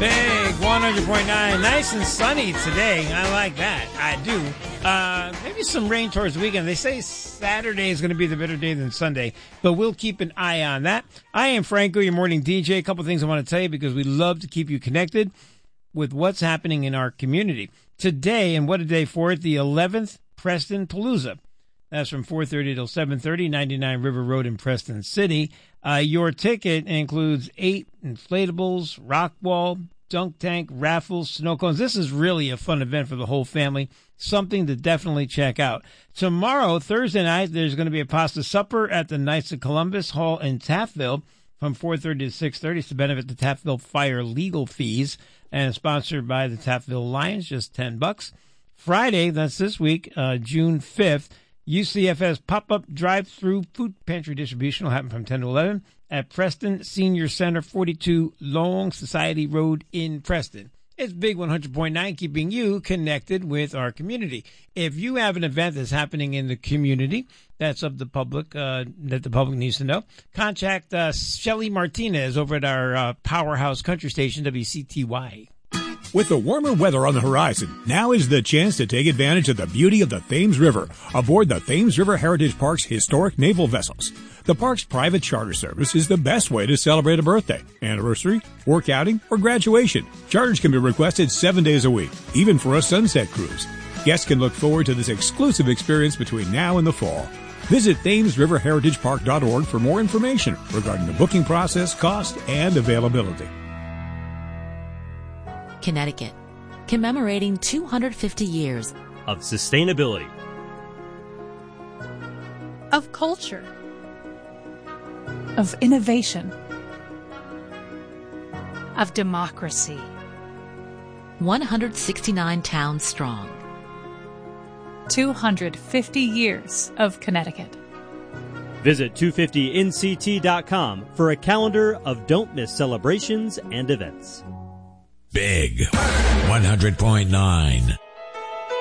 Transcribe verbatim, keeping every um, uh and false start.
Big one hundred point nine. Nice and sunny today. I like that. I do. Uh, maybe some rain towards the weekend. They say Saturday is going to be the better day than Sunday, but we'll keep an eye on that. I am Franco, your morning D J. A couple things I want to tell you because we love to keep you connected with what's happening in our community. Today, and what a day for it, the eleventh Preston Palooza. That's from four thirty till seven thirty, ninety-nine River Road in Preston City. Uh, your ticket includes eight inflatables, rock wall, dunk tank, raffles, snow cones. This is really a fun event for the whole family. Something to definitely check out. Tomorrow, Thursday night, there's going to be a pasta supper at the Knights of Columbus Hall in Taffville from four thirty to six thirty. It's to benefit the Taffville Fire legal fees and it's sponsored by the Taffville Lions, just ten bucks. Friday, that's this week, uh, June fifth, U C F S pop-up drive-through food pantry distribution will happen from ten to eleven at Preston Senior Center, forty-two Long Society Road in Preston. It's Big one hundred point nine, keeping you connected with our community. If you have an event that's happening in the community that's of the public, uh, that the public needs to know, contact uh, Shelly Martinez over at our uh, powerhouse country station, W C T Y. With the warmer weather on the horizon, now is the chance to take advantage of the beauty of the Thames River aboard the Thames River Heritage Park's historic naval vessels. The park's private charter service is the best way to celebrate a birthday, anniversary, work outing, or graduation. Charters can be requested seven days a week, even for a sunset cruise. Guests can look forward to this exclusive experience between now and the fall. Visit Thames River Heritage Park dot org for more information regarding the booking process, cost, and availability. Connecticut, commemorating two hundred fifty years of sustainability, of culture, of innovation, of democracy. one hundred sixty-nine towns strong. two hundred fifty years of Connecticut. Visit two fifty N C T dot com for a calendar of don't miss celebrations and events. Big one hundred point nine.